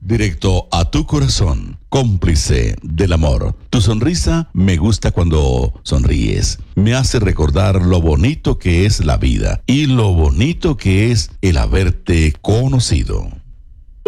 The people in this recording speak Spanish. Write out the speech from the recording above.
directo a tu corazón, cómplice del amor. Tu sonrisa me gusta cuando sonríes. Me hace recordar lo bonito que es la vida y lo bonito que es el haberte conocido.